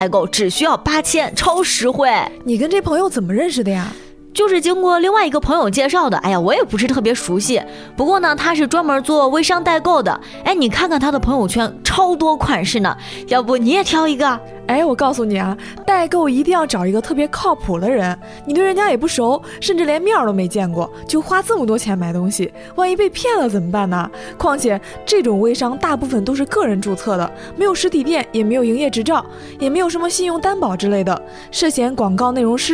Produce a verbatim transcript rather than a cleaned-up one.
代购只需要八千，超实惠。 你跟这朋友怎么认识的呀？ 就是经过另外一个朋友介绍的。哎呀，我也不是特别熟悉，不过呢，他是专门做微商代购的。哎，你看看他的朋友圈，超多款式呢，要不你也挑一个？ 哎，我告诉你啊，代购一定要找一个特别靠谱的人，你对人家也不熟，甚至连面都没见过，就花这么多钱买东西，万一被骗了怎么办呢？况且这种微商大部分都是个人注册的，没有实体店，也没有营业执照，也没有什么信用担保之类的，涉嫌广告内容失